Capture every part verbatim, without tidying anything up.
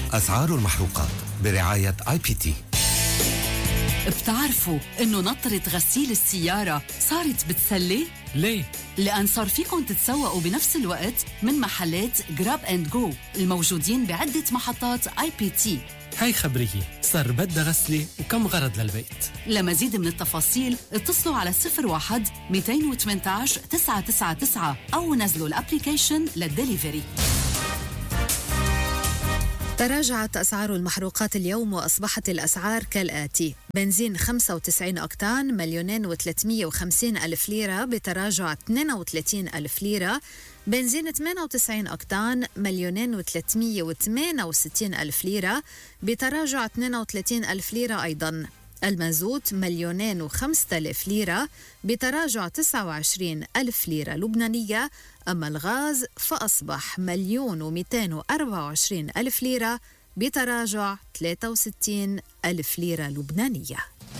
أسعار المحروقات برعاية آي بي تي. بتعرفوا إنه نطرة غسيل السيارة صارت بتسلي؟ ليه؟ لأن صار فيكن تتسوقوا بنفس الوقت من محلات جراب اند جو الموجودين بعدة محطات آي بي تي. هاي خبرية، صار بدها غسلة وكم غرض للبيت. لمزيد من التفاصيل اتصلوا على صفر واحد مئتين وثمانية عشر تسعة تسعة تسعة أو نزلوا الابليكيشن للدليفري. تراجعت أسعار المحروقات اليوم وأصبحت الأسعار كالآتي: بنزين خمسة وتسعين أكتان مليونين وثلاثمية وخمسين ألف ليرة بتراجع اثنين وثلاثين ألف ليرة، بنزين ثمانية وتسعين أكتان مليونين وثلاثمية وثمانية وستين ألف ليرة بتراجع اثنين وثلاثين ألف ليرة أيضاً، المازوت مليونين وخمسة آلاف ليرة بتراجع تسعة وعشرين ألف ليرة لبنانية، أما الغاز فأصبح مليون ومئتين وأربعة وعشرين ألف ليرة بتراجع ثلاثة وستين ألف ليرة لبنانية.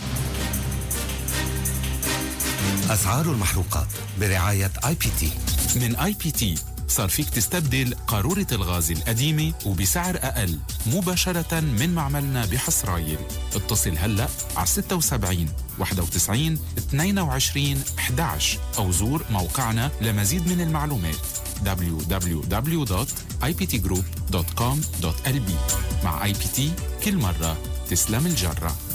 أسعار المحروقات برعاية آي بي تي. من آي بي تي صار فيك تستبدل قارورة الغاز القديمة وبسعر أقل مباشرة من معملنا بحصرايل. اتصل هلأ على ستة وسبعين واحد وتسعين اثنين وعشرين أحد عشر أو زور موقعنا لمزيد من المعلومات دبليو دبليو دبليو دوت آي بي تي جروب دوت كوم دوت إل بي. مع آي بي تي كل مرة تسلم الجرة.